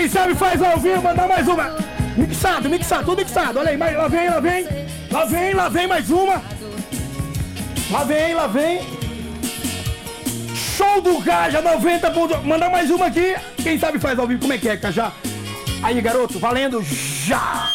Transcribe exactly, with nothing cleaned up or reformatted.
Quem sabe faz ao vivo, mandar mais uma. Mixado, mixado, tudo mixado. Olha aí, mais, lá vem, lá vem. Lá vem, lá vem mais uma. Lá vem, lá vem. Show do Cajá noventa pontos. Mandar mais uma aqui. Quem sabe faz ao vivo. Como é que é, Cajá? Aí, garoto, valendo já.